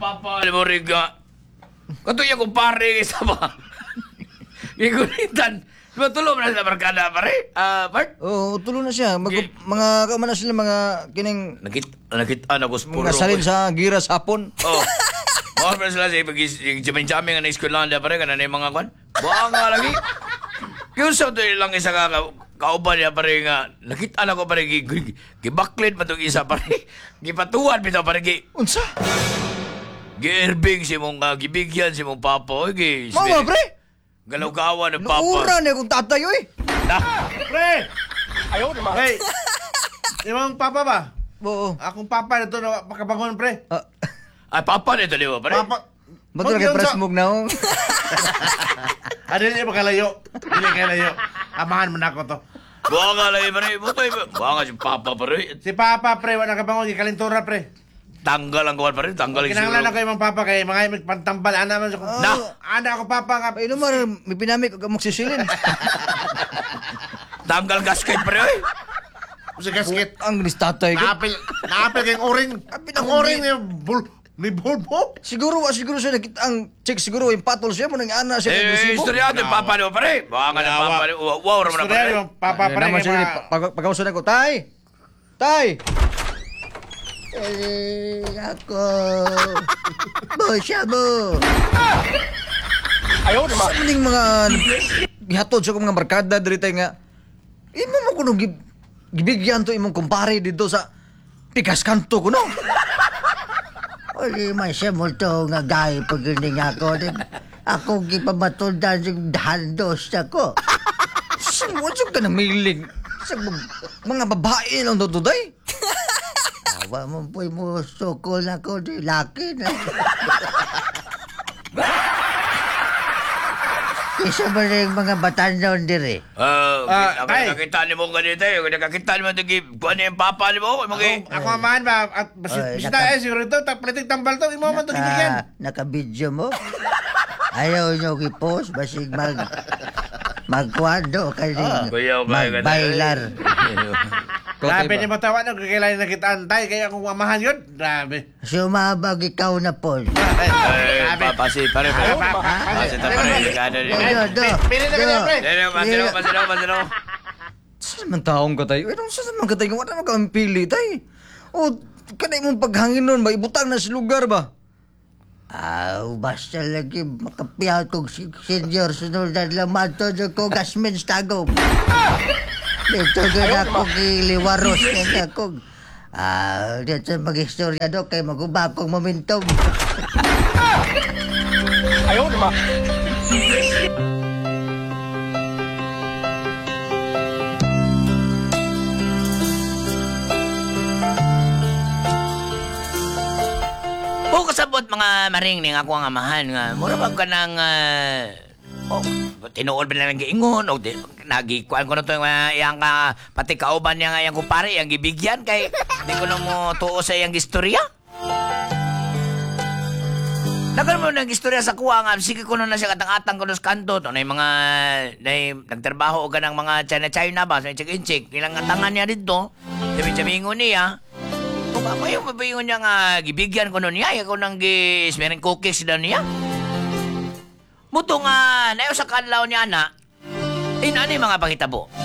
papa, alam mo rin ka. Katuya kong pare, isa ba? Igulitan. Matulog na sa barkada, pare. Bart? Oo, tulo na siya. Mga kaumana sila, mga kining... Nakitaan ako sa puro. Mga salin sa gira sa hapon. Oo. Mga pala sila sa jamin-jamin nga na eskwelanda, pare. Kana na yung mga kwan. Buang nga lagi. Kaya sa ito lang isa ka kauban niya, pare nga. Nakitaan ako, pare. Gibaklit pa itong isa, pare. Gipatuan pa ito, pare. Unsa? Gi-airbing si mong gibigyan si mong papa. Oy, Mama, pre! Galaw-gawa ng papa. Naura na akong tatay, oy! Pre! Ayaw naman. Hey! Yung papa ba? Oo. Akong papa na ito na makabangon, pre. Ay, papa nito, di ba, pare? Papa... Ba't ka press move na akong? Ano yun, makalayo. Hindi kalayo. Amahan mo na ako to. Buang nga lagi, pare. Buang nga si papa, pare. Si papa, pre, wala kabangon. Ikalintura, pre. Tanggal ang kawan, pare. Tanggal yung Kinanglan siguro. ako yung mga papa kay mga magpantambal. Ana man ako. Na! Ana ako papa nga. Ay naman, may pinamik ko mong sisilin. Tanggal gasket, pare. Oy. Sa gasket. Ang nis tatay ko. Naapil kayong oring. Ang oring ni Bulbo. Siguro siya nakita ang check siguro yung patol siya mo nang ana siya ng resibo. Istorya ito, papa niyo, pare. Buang nga ng papa niyo. Wow, raman na, Istorya pare. yung papa, pre. Naman kay siya mga- pagkausan ako, Tay! Tay! Ako. Bosya mo. Ayaw naman. Sa maning mga gihatod sa kong mga barkada diri tay nga. Imo mo kuno gibigyan to imong kumpare dito sa pikas kanto kuno. Oli man siya mo to nga gay pagkiling ako. Ako gipamatuldan yung dahandos ako. Sumudyo ka na milig. Sa mga babae lang to day. Awa mo po'y mo sukol ako di laki na. Isa ba rin mga batandaw diri? Tay. Nakakita niyo mo ganito, eh. Nakakita niyo mo kung ano yung papa niyo mo. Ako amahan ba? At Oy, basta siguro ito. Palitig tambal to. Imo man to gibigyan. Naka-video mo? Ayaw nyo i-post basig magkwado kaling Kuya, magbailar. Grabe ni matawa na kailangan na kita antay. Kaya kung amahan yun, grabe. Sumabag ikaw na po. Papa, si pare. Pasi ta pare. Gana rin. Pili na kanya, pre. Pasino. Sa naman taong ka tayo? Sa naman ka tayo? Wala naman ka pili tay. O, kanay mong paghangin nun ba? Ibutang na sa lugar ba? Basta lagi makapiyaw kong senior sunod na laman to ko gasmens tagom. Dito gana ako kiliwaros kaya ako. Dito mag-istorya do kay mag-uba akong momentum. Ayaw naman. O kasabot mga maring ni nga ako ang amahan nga. Mura ba ka ng... tinuod ba na lang giingon o nagikuan ko na ito yung pati kauban niya nga yung kupare yung gibigyan kay di ko na mo tuo sa yung istorya. Nagal mo ng istorya sa kuha nga sige ko na siya katang-atang ko sa kanto to na yung mga nagtrabaho o ganang mga China ba sa check-in-check ilang atangan niya dito sabi-sabingon niya kung ako yung mabingon niya nga gibigyan ko nun niya ako nang gismering cookies daw niya. Muto nga, nayo sa kanlaw niya na, inani mga pangitabo.